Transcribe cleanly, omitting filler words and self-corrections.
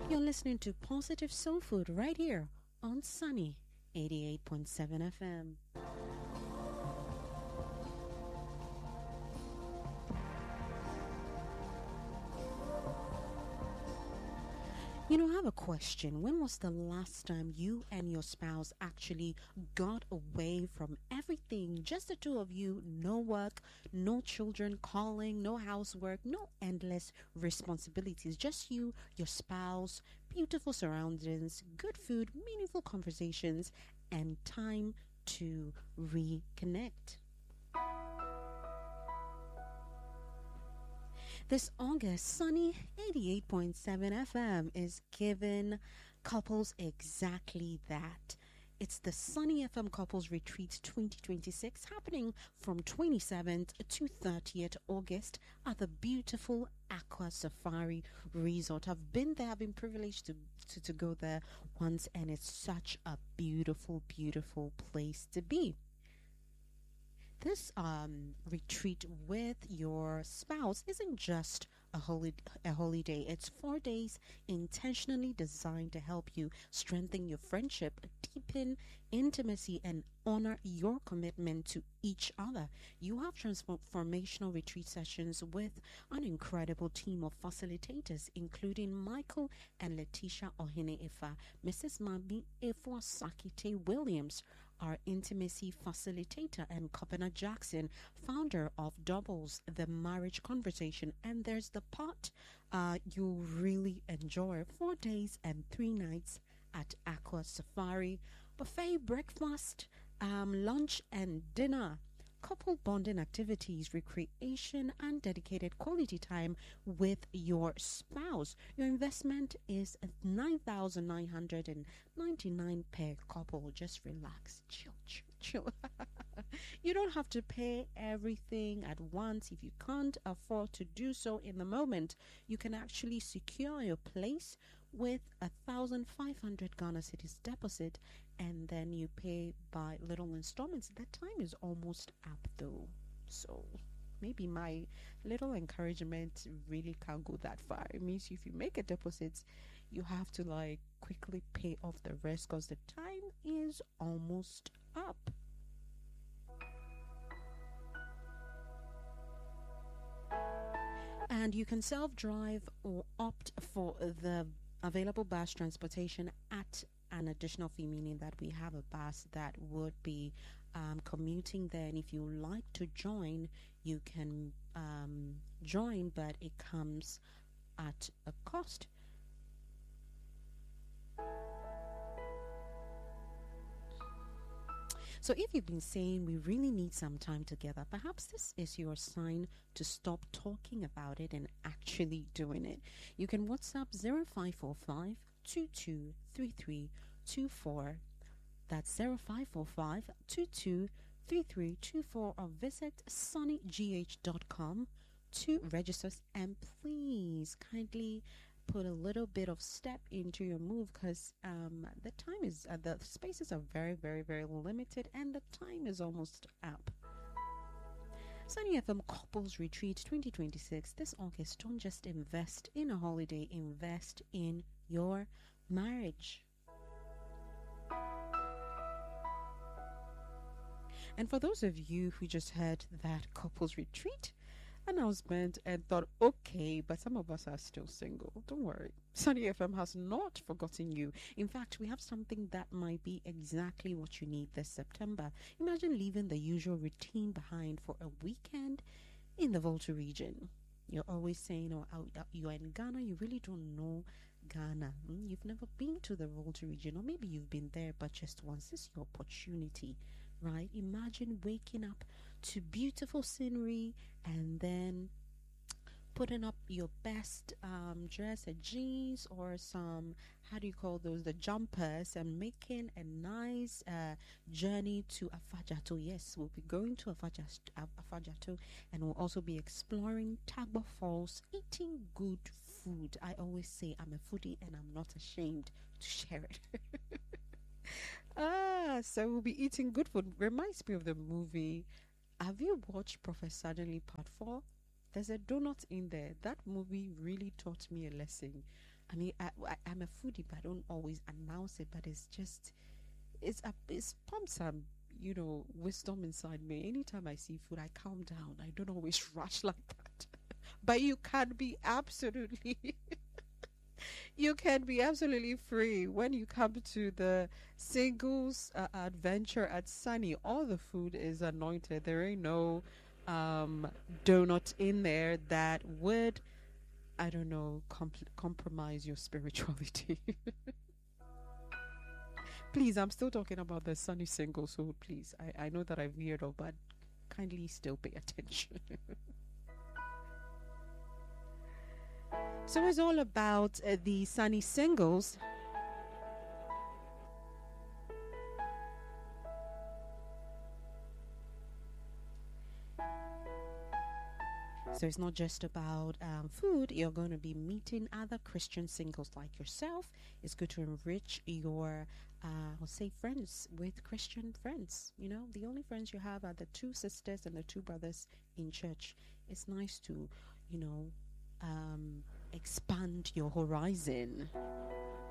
You're listening to Positive Soul Food right here on Sunny 88.7 FM. You know, I have a question. When was the last time you and your spouse actually got away from everything? Just the two of you, no work, no children calling, no housework, no endless responsibilities. Just you, your spouse, beautiful surroundings, good food, meaningful conversations, and time to reconnect. This August, Sunny 88.7 FM is giving couples exactly that. It's the Sunny FM Couples Retreat 2026 happening from 27th to 30th August at the beautiful Aqua Safari Resort. I've been there, I've been privileged to go there once, and it's such a beautiful, beautiful place to be. This retreat with your spouse isn't just a holiday. It's 4 days intentionally designed to help you strengthen your friendship, deepen intimacy, and honor your commitment to each other. You have transformational retreat sessions with an incredible team of facilitators, including Michael and Letitia Ohene-Ifa, Mrs. Mami Efwa Sakite Williams, our intimacy facilitator, and Kopena Jackson, founder of Doubles, the marriage conversation. And there's the part you'll really enjoy: 4 days and 3 nights at Aqua Safari, buffet breakfast, lunch and dinner, couple bonding activities, recreation, and dedicated quality time with your spouse. Your investment is $9,999 per couple. Just relax, chill. You don't have to pay everything at once. If you can't afford to do so in the moment, you can actually secure your place with 1,500 Ghana cedis deposit, and then you pay by little installments. That time is almost up though, so maybe my little encouragement really can't go that far. It means if you make a deposit, you have to quickly pay off the rest because the time is almost up. And you can self-drive or opt for the available bus transportation at an additional fee, meaning that we have a bus that would be commuting there. And if you like to join, you can join, but it comes at a cost. So if you've been saying we really need some time together, perhaps this is your sign to stop talking about it and actually doing it. You can WhatsApp 0545 223324. That's 0545 223324, or visit sunnygh.com to register. And please kindly put a little bit of step into your move, because the time is the spaces are very, very, very limited, and the time is almost up. Sunny FM Couples Retreat 2026 this August. Don't just invest in a holiday, invest in your marriage. And for those of you who just heard that couples retreat announcement and thought, okay, but some of us are still single, don't worry. Sunny FM has not forgotten you. In fact, we have something that might be exactly what you need this September. Imagine leaving the usual routine behind for a weekend in the Volta region. You're always saying, you're in Ghana, you really don't know Ghana. You've never been to the Volta region, or maybe you've been there but just once. This is your opportunity, right? Imagine waking up to beautiful scenery and then putting up your best dress, a jeans or some, how do you call those, the jumpers, and making a nice journey to Afajato. Yes, we'll be going to Afajato, and we'll also be exploring Tagba Falls, eating good food. I always say I'm a foodie and I'm not ashamed to share it. So we'll be eating good food. Reminds me of the movie. Have you watched Prophet Suddenly Part 4? There's a donut in there. That movie really taught me a lesson. I mean, I'm a foodie, but I don't always announce it. But it's just, it's pumped some, wisdom inside me. Anytime I see food, I calm down. I don't always rush like that. But you can be absolutely, you can be absolutely free when you come to the singles adventure at Sunny. All the food is anointed. There ain't no donut in there that would, I don't know, compromise your spirituality. Please, I'm still talking about the Sunny single, so please, I know that I've veered off, but kindly still pay attention. So it's all about the Sunny singles. So it's not just about food. You're going to be meeting other Christian singles like yourself. It's good to enrich your, I'll say, friends with Christian friends. The only friends you have are the two sisters and the two brothers in church. It's nice to, expand your horizon.